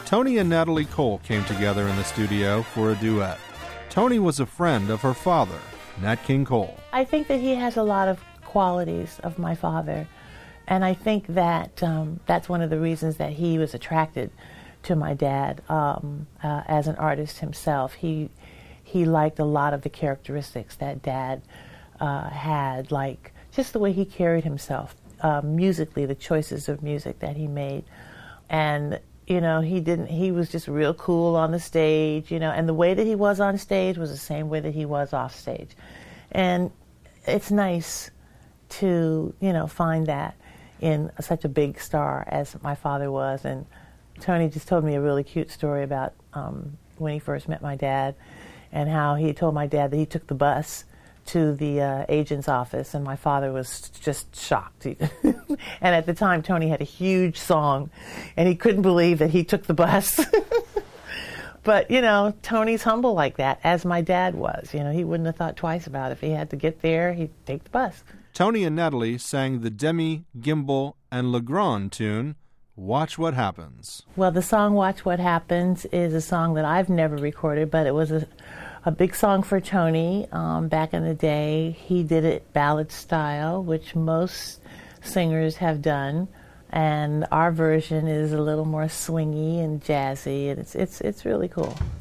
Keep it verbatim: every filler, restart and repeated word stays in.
Toni and Natalie Cole came together in the studio for a duet. Toni was a friend of her father, Nat King Cole. I think that he has a lot of qualities of my father, and I think that um, that's one of the reasons that he was attracted to my dad um, uh, as an artist himself. He he liked a lot of the characteristics that Dad uh, had, like just the way he carried himself, uh, musically, the choices of music that he made. And, you know, he didn't, he was just real cool on the stage, you know, and the way that he was on stage was the same way that he was off stage. And it's nice to, you know, find that in such a big star as my father was. And Toni just told me a really cute story about um, when he first met my dad, and how he told my dad that he took the bus to the uh, agent's office, and my father was just shocked. And at the time, Toni had a huge song, and he couldn't believe that he took the bus. But, you know, Toni's humble like that, as my dad was. You know, he wouldn't have thought twice about it. If he had to get there, he'd take the bus. Toni and Natalie sang the Demi, Gimbal, and Legrand tune, Watch What Happens. Well, the song Watch What Happens is a song that I've never recorded, but it was a, a big song for Toni um, back in the day. He did it ballad style, which most singers have done, and our version is a little more swingy and jazzy, and it's it's it's really cool.